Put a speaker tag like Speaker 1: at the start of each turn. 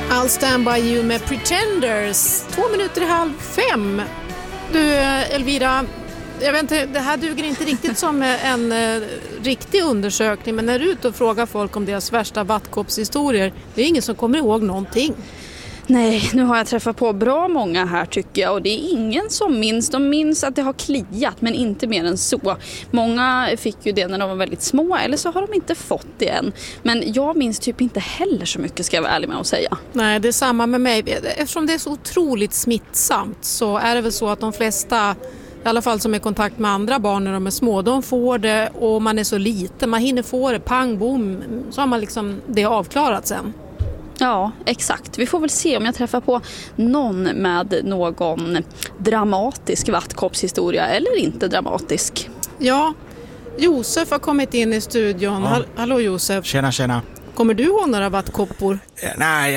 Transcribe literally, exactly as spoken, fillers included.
Speaker 1: I'll stand by you med Pretenders. Två minuter i halv fem. Du, Elvira, jag vet inte, det här duger inte riktigt som en eh, riktig undersökning, men när du är ute och frågar folk om deras värsta vattkoppshistorier, det är ingen som kommer ihåg någonting.
Speaker 2: Nej, nu har jag träffat på bra många här tycker jag, och det är ingen som minns. De minns att det har kliat, men inte mer än så. Många fick ju det när de var väldigt små, eller så har de inte fått det än. Men jag minns typ inte heller så mycket, ska jag vara ärlig med att säga.
Speaker 1: Nej, det är samma med mig. Eftersom det är så otroligt smittsamt så är det väl så att de flesta, i alla fall som är i kontakt med andra barn när de är små, de får det, och man är så liten. Man hinner få det, pang, boom, så har man liksom det avklarat sen.
Speaker 2: Ja, exakt. Vi får väl se om jag träffar på någon med någon dramatisk vattkoppshistoria eller inte dramatisk.
Speaker 1: Ja, Josef har kommit in i studion.
Speaker 3: Ja.
Speaker 1: Hall- Hallå Josef.
Speaker 3: Tjena, tjena.
Speaker 1: Kommer du ihåg några vattkoppor?
Speaker 3: Nej,